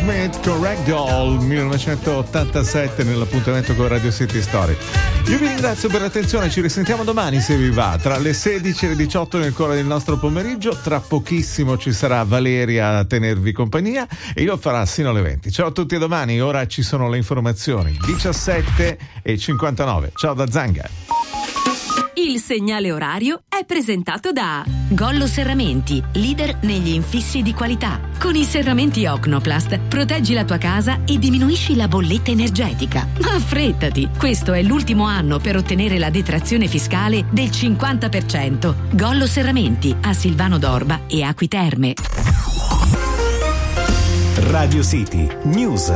Smith con Ragdoll 1987 nell'appuntamento con Radio City Story. Io vi ringrazio per l'attenzione, ci risentiamo domani se vi va, tra le 16 e le 18 nel cuore del nostro pomeriggio. Tra pochissimo ci sarà Valeria a tenervi compagnia e io farò sino alle 20. Ciao a tutti, a domani. Ora ci sono le informazioni 17:59. Ciao da Zanga. Il segnale orario è presentato da Gollo Serramenti, leader negli infissi di qualità. Con i serramenti Ocnoplast proteggi la tua casa e diminuisci la bolletta energetica. Ma affrettati, questo è l'ultimo anno per ottenere la detrazione fiscale del 50%. Gollo Serramenti a Silvano d'Orba e Acqui Terme. Radio City News.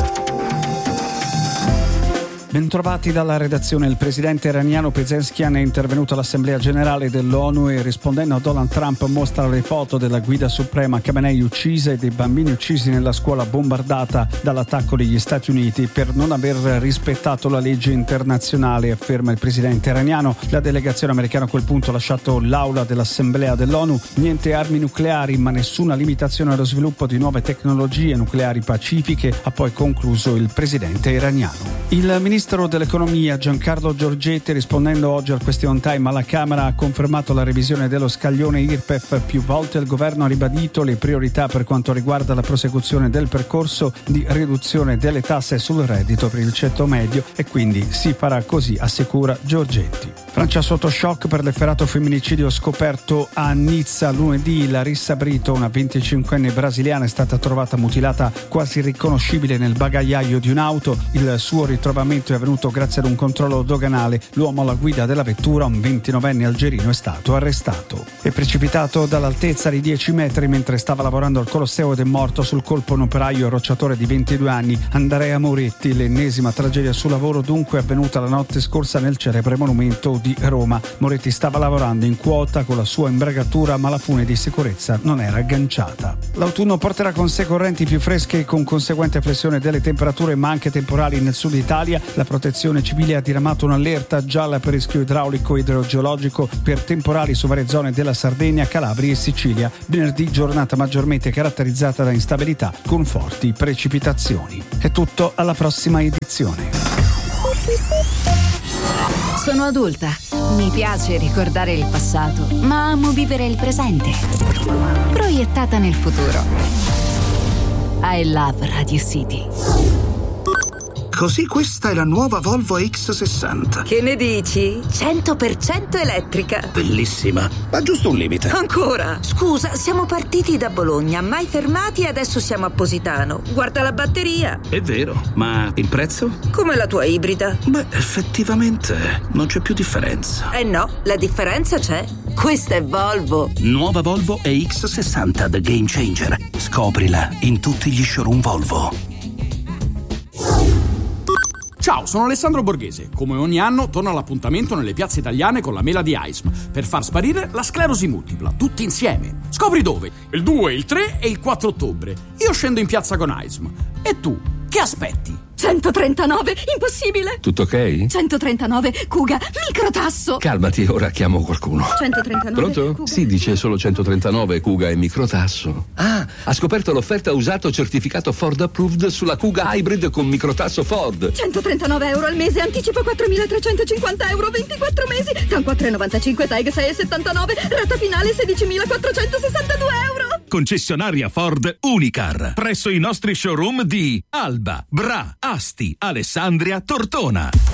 Bentrovati dalla redazione. Il presidente iraniano Pezeshkian è intervenuto all'Assemblea Generale dell'ONU e rispondendo a Donald Trump mostra le foto della guida suprema Khamenei uccisa e dei bambini uccisi nella scuola bombardata dall'attacco degli Stati Uniti per non aver rispettato la legge internazionale, afferma il presidente iraniano. La delegazione americana a quel punto ha lasciato l'aula dell'Assemblea dell'ONU. Niente armi nucleari ma nessuna limitazione allo sviluppo di nuove tecnologie nucleari pacifiche, ha poi concluso il presidente iraniano. Il ministro dell'economia Giancarlo Giorgetti, rispondendo oggi al question time alla Camera, ha confermato la revisione dello scaglione IRPEF. Più volte il governo ha ribadito le priorità per quanto riguarda la prosecuzione del percorso di riduzione delle tasse sul reddito per il ceto medio e quindi si farà così, assicura Giorgetti. Francia sotto shock per l'efferato femminicidio scoperto a Nizza lunedì. Larissa Brito, una 25enne brasiliana, è stata trovata mutilata quasi riconoscibile nel bagagliaio di un'auto. Il suo ritrovamento è avvenuto grazie ad un controllo doganale. L'uomo alla guida della vettura, un 29enne algerino, è stato arrestato. È precipitato dall'altezza di 10 metri mentre stava lavorando al Colosseo ed è morto sul colpo un operaio rocciatore di 22 anni, Andrea Moretti. L'ennesima tragedia sul lavoro dunque avvenuta la notte scorsa nel celebre monumento di Roma. Moretti stava lavorando in quota con la sua imbragatura ma la fune di sicurezza non era agganciata. L'autunno porterà con sé correnti più fresche con conseguente flessione delle temperature ma anche temporali nel sud Italia. La Protezione Civile ha diramato un'allerta gialla per rischio idraulico e idrogeologico per temporali su varie zone della Sardegna, Calabria e Sicilia. Venerdì giornata maggiormente caratterizzata da instabilità con forti precipitazioni. È tutto, alla prossima edizione. Sono adulta. Mi piace ricordare il passato, ma amo vivere il presente. Proiettata nel futuro. I love Radio City. Così questa è la nuova Volvo X60. Che ne dici? 100% elettrica. Bellissima, ma giusto un limite. Ancora? Scusa, siamo partiti da Bologna, mai fermati e adesso siamo a Positano. Guarda la batteria. È vero, ma il prezzo? Come la tua ibrida. Beh, effettivamente non c'è più differenza. Eh no, la differenza c'è. Questa è Volvo. Nuova Volvo EX60 The Game Changer. Scoprila in tutti gli showroom Volvo. Ciao, sono Alessandro Borghese. Come ogni anno torno all'appuntamento nelle piazze italiane con la mela di AISM per far sparire la sclerosi multipla, tutti insieme. Scopri dove? Il 2, il 3 e il 4 ottobre. Io scendo in piazza con AISM. E tu, che aspetti? 139, impossibile! Tutto ok? 139, Kuga, microtasso! Calmati, ora chiamo qualcuno. 139, Pronto? Kuga. Sì, dice solo 139, Kuga e microtasso. Ah, ha scoperto l'offerta usato certificato Ford Approved sulla Kuga Hybrid con microtasso Ford. 139 euro al mese, anticipo 4.350 euro, 24 mesi, TAN 4,95, TAG 6,79, rata finale 16.462 euro! Concessionaria Ford Unicar, presso i nostri showroom di Alba, Bra, Asti, Alessandria, Tortona.